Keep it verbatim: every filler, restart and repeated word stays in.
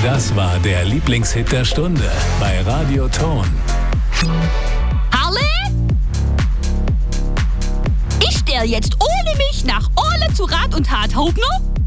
Das war der Lieblingshit der Stunde bei Radio Ton. Harle? Ich stell jetzt ohne mich nach Orle zu Rat und Tat. Haut noch?